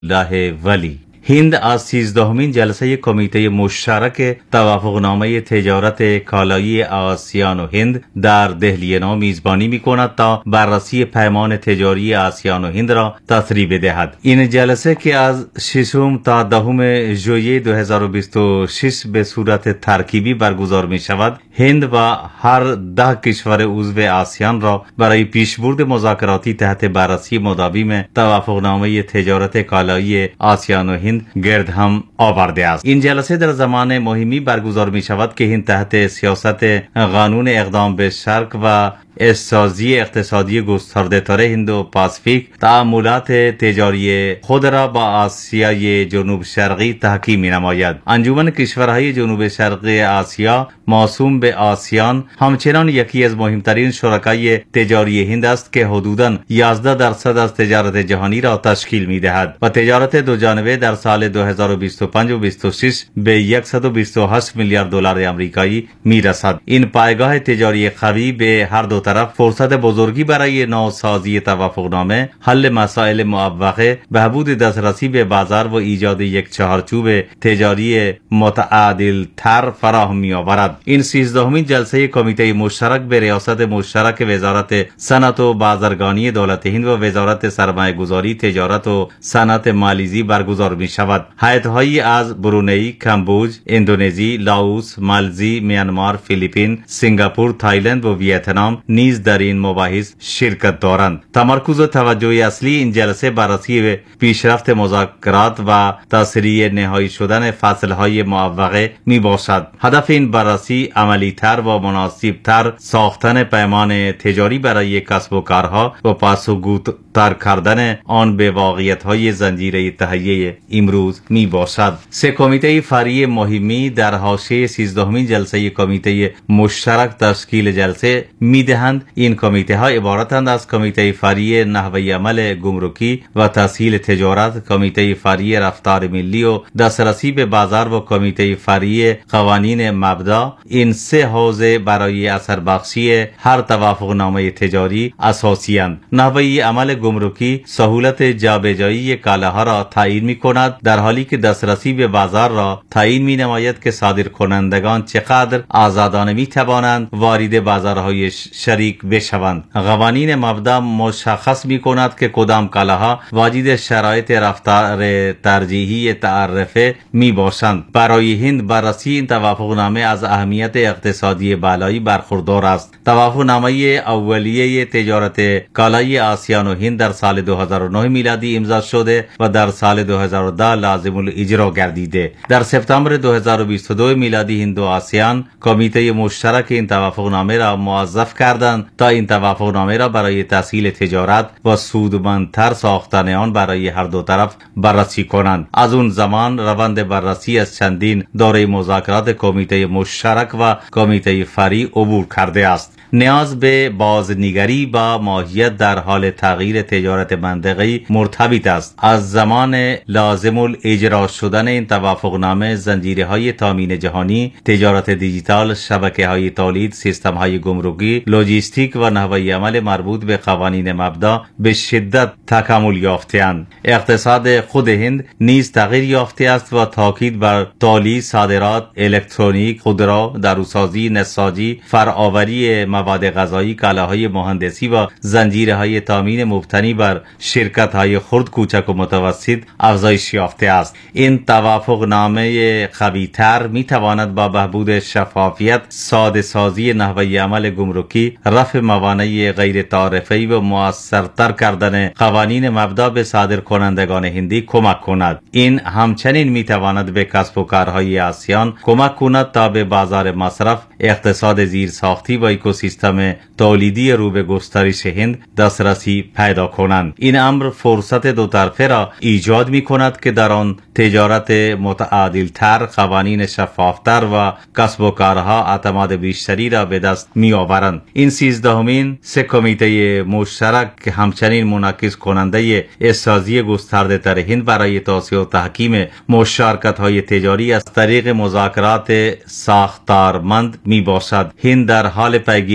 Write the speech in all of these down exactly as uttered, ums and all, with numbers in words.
الله ولی. هند از سیزدهمین جلسه کمیته مشترک توافقنامه تجارت کالایی آسیان و هند در دهلی نو میزبانی می کند تا بررسی پیمان تجاری آسیان و هند را تصریح بدهد. این جلسه که از ششم تا دهم ژوئیه دو هزار و بیست و شش به صورت ترکیبی برگزار می شود، هند و هر ده کشور عضو آسیان را برای پیشبرد مذاکراتی تحت بررسی مداوم توافقنامه تجارت کالایی آسیان و هند گرد هم آورده است. این جلسه در زمان مهمی برگزار می شود که هند تحت سیاست قانون اقدام به شرق و اسازی اقتصادی گسترده تر هند و پاسفیک تعاملات تجاری خود را با آسیای جنوب شرقی تحکیم می نماید. انجمن کشورهای جنوب شرقی آسیا موسوم به آسیان همچنان یکی از مهمترین شرکای تجاری هند است که حدوداً یازده درصد از تجارت جهانی را تشکیل می دهد و تجارت دو جانبه در سال دو هزار و بیست و پنج و بیست و شش به صد و بیست و هشت میلیارد دلار آمریکایی می رسد. این پایگاه تجاری قوی به هر دو طرف فرصت بزرگی برای نوسازی توافقنامه، حل مسائل معوقه، بهبود دسترسی به بازار و ایجاد یک چهارچوب تجاری متعادل تر فراهم می آورد. این سیزدهمین جلسه کمیته مشترک به ریاست مشترک وزارت صنعت و بازرگانی دولت هند و وزارت سرمایه گذاری، تجارت و صنعت مالیزی برگزار می شود. هیئت‌هایی از برونی، کامبوج، اندونزی، لاوس، مالزی، میانمار، فیلیپین، سنگاپور، تایلند و ویتنام نیز در این مباحث شرکت دارند. تمرکز و توجه اصلی این جلسه بررسی پیشرفت مذاکرات و تسریع نهایی شدن فصلهای معوقه می باشد. هدف این بررسی عملی تر و مناسب تر ساختن پیمان تجاری برای کسب و کارها و پاسخگوتر کردن آن به واقعیت‌های زنجیره تهیه امروز می باشد. سه کمیته فرعی مهمی در حاشیه سیزدهمین جلسه کمیته مشترک تشکیل جلسه می دهند. این کمیته ها عبارتند از کمیته فرعی نحوه عمل گمرکی و تسهیل تجارت، کمیته فرعی رفتار ملی و دسترسی به بازار و کمیته فرعی قوانین مبدا. این سه حوزه برای اثر بخشی هر توافقنامه تجاری اساسی اند. نحوه عمل گمرکی سهولت جابجایی کالاها را تعیین می کند، در حالی که دسترسی به بازار را تعیین می نماید که صادر کنندگان چقدر آزادانه می توانند وارد بازارهای شریک بشوند. قوانین مبدا مشخص می کند که کدام کالاها واجد شرایط رفتار ترجیحی تعرفه می باشند. برای هند بررسی این توافقنامه از اهمیت اقتصادی بالایی برخوردار است. توافقنامه اولیه تجارت کالای آسیان و هند در سال دو هزار و نه میلادی امضا شده و در سال دو هزار و ده لازم الاجرا گردیده. در سپتامبر دو هزار و بیست و دو میلادی هند و آسیان کمیته مشترک این توافقنامه را موظف کردند تا این توافقنامه را برای تسهیل تجارت و سودمندتر ساختن آن برای هر دو طرف بررسی کنند. از اون زمان روند بررسی از چندین دوره مذاکرات کمیته مشترک و کمیته فرعی عبور کرده است. نیاز به بازنگری با ماهیت در حال تغییر تجارت منطقه‌ای مرتبط است. از زمان لازم الاجرا شدن این توافقنامه زنجیره‌های تامین جهانی، تجارت دیجیتال، شبکه‌های تولید، سیستم‌های گمرکی، لوجستیک و نحوه عمل مربوط به قوانین مبدا به شدت تکامل یافته‌اند. اقتصاد خود هند نیز تغییر یافته است و تاکید بر تولید، صادرات، الکترونیک، خودرو، داروسازی، نساجی، فرآوری مواد غذایی، کالاهای مهندسی و زنجیرهای تامین مبتنی بر شرکت‌های خرد، کوچک و متوسط افزایش یافته است. این توافقنامه قوی‌تر می‌تواند با بهبود شفافیت، ساده سازی نحوه عمل گمرکی، رفع موانع غیر تعرفه‌ای و مؤثرتر کردن قوانین مبدا به صادرکنندگان هندی کمک کند. این همچنین می‌تواند به کسب و کارهای آسیان کمک کند تا به بازار مصرف، اقتصاد زیرساختی و اکوسیستم تولیدی رو به گسترش هند دسترسی پیدا کنند. این امر فرصت دو طرفه را ایجاد می کند که در آن تجارت متعادل تر، قوانین شفافتر و کسب و کارها اعتماد بیشتری را به دست می آورند. این سیزدهمین سه کمیته مشترک همچنین منعکس کننده اسازی گسترده تر هند برای توسعه و تحکیم مشارکت های تجاری از طریق مذاکرات ساختارمند می باشد. هند در حال پیگیری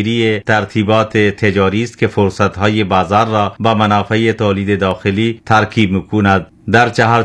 پیگیری ترتیبات تجاری است که فرصت‌های بازار را با منافع تولید داخلی ترکیب می‌کند. در